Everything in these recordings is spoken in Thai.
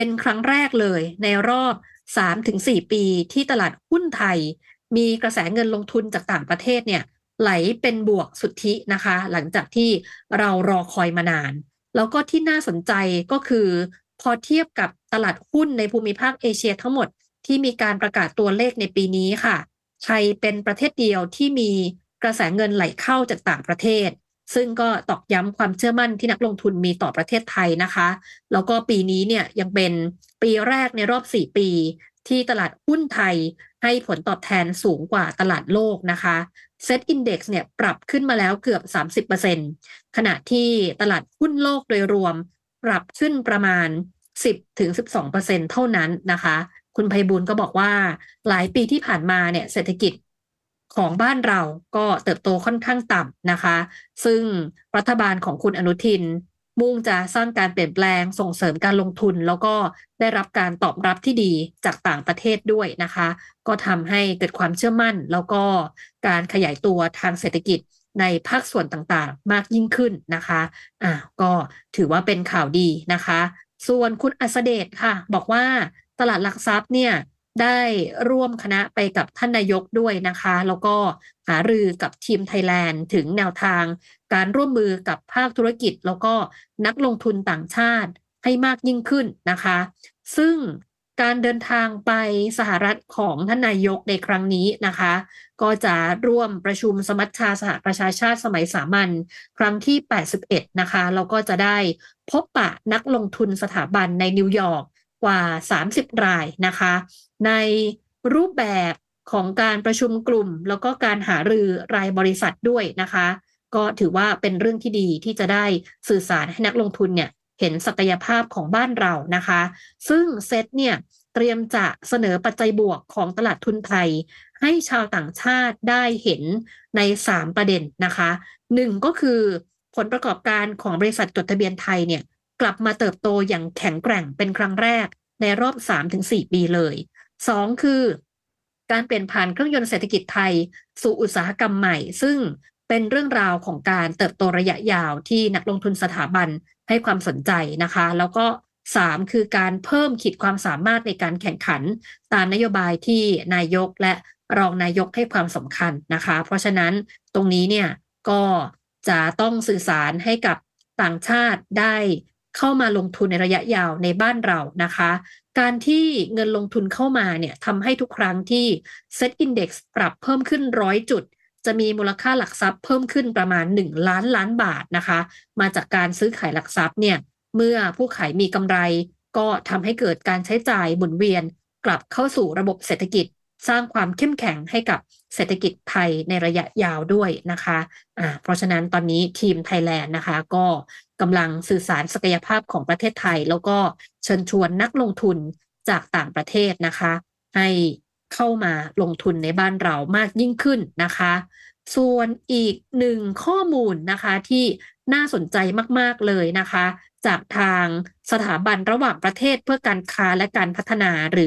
เป็นครั้งแรกเลยในรอบ3-4ปีที่ตลาดหุ้นไทยมีกระแสเงินลงทุนจากต่างประเทศเนี่ยไหลเป็นบวกสุทธินะคะหลังจากที่เรารอคอยมานานแล้วก็ที่น่าสนใจก็คือพอเทียบกับตลาดหุ้นในภูมิภาคเอเชียทั้งหมดที่มีการประกาศตัวเลขในปีนี้ค่ะไทยเป็นประเทศเดียวที่มีกระแสเงินไหลเข้าจากต่างประเทศซึ่งก็ตอกย้ำความเชื่อมั่นที่นักลงทุนมีต่อประเทศไทยนะคะ แล้วก็ปีนี้เนี่ยยังเป็นปีแรกในรอบ4ปีที่ตลาดหุ้นไทยให้ผลตอบแทนสูงกว่าตลาดโลกนะคะเซ็ตอินเด็กซ์เนี่ยปรับขึ้นมาแล้วเกือบ30%ขณะที่ตลาดหุ้นโลกโดยรวมปรับขึ้นประมาณ10-12%เท่านั้นนะคะคุณไพบูลย์ก็บอกว่าหลายปีที่ผ่านมาเนี่ยเศรษฐกิจของบ้านเราก็เติบโตค่อนข้างต่ำนะคะซึ่งรัฐบาลของคุณอนุทิน มุ่งจะสร้างการเปลี่ยนแปลงส่งเสริมการลงทุนแล้วก็ได้รับการตอบรับที่ดีจากต่างประเทศด้วยนะคะก็ทำให้เกิดความเชื่อมั่นแล้วก็การขยายตัวทางเศรษฐกิจในภาคส่วนต่างๆมากยิ่งขึ้นนะคะก็ถือว่าเป็นข่าวดีนะคะส่วนคุณอัสเดชค่ะบอกว่าตลาดหลักทรัพย์เนี่ยได้ร่วมคณะไปกับท่านนายกด้วยนะคะแล้วก็หารือกับทีมไทยแลนด์ถึงแนวทาง การร่วมมือกับภาคธุรกิจแล้วก็นักลงทุนต่างชาติให้มากยิ่งขึ้นนะคะซึ่งการเดินทางไปสหรัฐของท่านนายกในครั้งนี้นะคะก็จะร่วมประชุมสมัชชาสหประชาชาติสมัยสามัญครั้งที่81นะคะแล้วก็จะได้พบปะนักลงทุนสถาบันในนิวยอร์กกว่า30รายนะคะในรูปแบบของการประชุมกลุ่มแล้วก็การหารือรายบริษัทด้วยนะคะ ก็ถือว่าเป็นเรื่องที่ดีที่จะได้สื่อสารให้นักลงทุนเนี่ยเห็นศักยภาพของบ้านเรานะคะซึ่งเซตเนี่ยเตรียมจะเสนอปัจจัยบวกของตลาดทุนไทยให้ชาวต่างชาติได้เห็นใน3ประเด็นนะคะ1ก็คือผลประกอบการของบริษัทจดทะเบียนไทยเนี่ยกลับมาเติบโตอย่างแข็งแกร่งเป็นครั้งแรกในรอบ3-4ปีเลย2คือการเปลี่ยนผ่านเครื่องยนต์เศรษฐกิจไทยสู่อุตสาหกรรมใหม่ซึ่ง เป็นเรื่องราวของการเติบโตระยะยาวที่นักลงทุนสถาบันให้ความสนใจนะคะแล้วก็3คือการเพิ่มขีดความสามารถในการแข่งขันตามนโยบายที่นายกและรองนายกให้ความสำคัญนะคะเพราะฉะนั้นตรงนี้เนี่ยก็จะต้องสื่อสารให้กับต่างชาติได้เข้ามาลงทุนในระยะยาวในบ้านเรานะคะการที่เงินลงทุนเข้ามาเนี่ยทำให้ทุกครั้งที่ Set Index ปรับเพิ่มขึ้น100 จุด จะมีมูลค่าหลักทรัพย์เพิ่มขึ้นประมาณ1 ล้านล้านบาทนะคะมาจากการซื้อขายหลักทรัพย์เนี่ยเมื่อผู้ขายมีกำไรก็ทำให้เกิดการใช้จ่ายหมุนเวียนกลับเข้าสู่ระบบเศรษฐกิจสร้างความเข้มแข็งให้กับเศรษฐกิจไทยในระยะยาวด้วยนะคะเพราะฉะนั้นตอนนี้ทีมไทยแลนด์นะคะก็กำลังสื่อสารศักยภาพของประเทศไทยแล้วก็เชิญชวนนักลงทุนจากต่างประเทศนะคะให้เข้ามาลงทุนในบ้านเรามากยิ่งขึ้นนะคะ ส่วนอีกหนึ่งข้อมูลนะคะที่น่าสนใจมากๆเลยนะคะจากทางสถาบันระหว่างประเทศเพื่อการค้าและการพัฒนาหรือ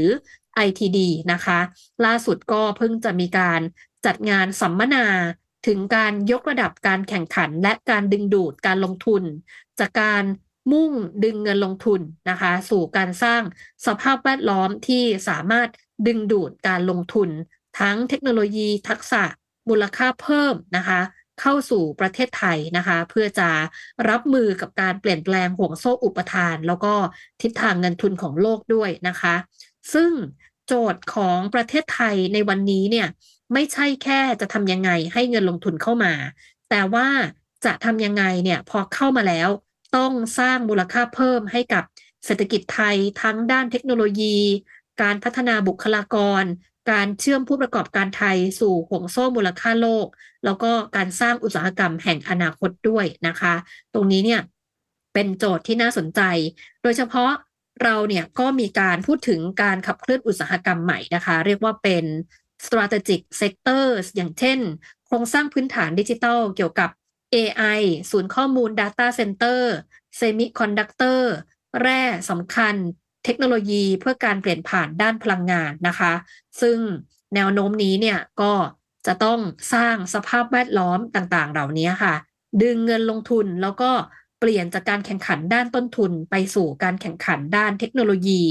ITD นะคะล่าสุดก็เพิ่งจะมีการจัดงานสัมมนาถึงการยกระดับการแข่งขันและการดึงดูดการลงทุนจากการมุ่งดึงเงินลงทุนนะคะสู่การสร้างสภาพแวดล้อมที่สามารถดึงดูดการลงทุนทั้งเทคโนโลยีทักษะ มูลค่าเพิ่มนะคะเข้าสู่ประเทศไทยนะคะเพื่อจะรับมือกับการเปลี่ยนแปลงห่วงโซ่อุปทานแล้วก็ทิศทางเงินทุนของโลกด้วยนะคะซึ่งโจทย์ของประเทศไทยในวันนี้เนี่ยไม่ใช่แค่จะทำยังไงให้เงินลงทุนเข้ามาแต่ว่าจะทำยังไงเนี่ยพอเข้ามาแล้วต้องสร้างมูลค่าเพิ่มให้กับเศรษฐกิจไทยทั้งด้านเทคโนโลยีการพัฒนาบุคลากร การเชื่อมผู้ประกอบการไทยสู่ห่วงโซ่มูลค่าโลกแล้วก็การสร้างอุตสาหกรรมแห่งอนาคตด้วยนะคะตรงนี้เนี่ยเป็นโจทย์ที่น่าสนใจโดยเฉพาะเราเนี่ยก็มีการพูดถึงการขับเคลื่อนอุตสาหกรรมใหม่นะคะเรียกว่าเป็น strategic sectors อย่างเช่นโครงสร้างพื้นฐานดิจิทัลเกี่ยวกับ AI ศูนย์ข้อมูล Data Center Semiconductor แร่สำคัญ เทคโนโลยีเพื่อการเปลี่ยนผ่านด้านพลังงานนะคะซึ่งแนวโน้มนี้เนี่ยก็จะต้องสร้างสภาพแวดล้อมต่างๆเหล่านี้ค่ะดึงเงินลงทุนแล้วก็เปลี่ยนจากการแข่งขันด้านต้นทุนไปสู่การแข่งขันด้านเทคโนโลยี